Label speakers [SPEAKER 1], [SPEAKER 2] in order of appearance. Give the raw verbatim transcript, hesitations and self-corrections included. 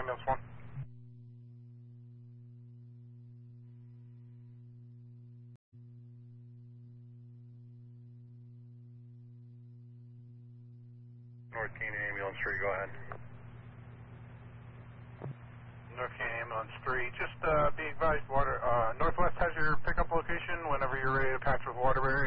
[SPEAKER 1] ambulance one.
[SPEAKER 2] North Canyon Ambulance three, go ahead.
[SPEAKER 1] North Canyon Ambulance three, just uh, be advised, water, uh, Northwest has your pickup location whenever you're ready to patch with Waterbury.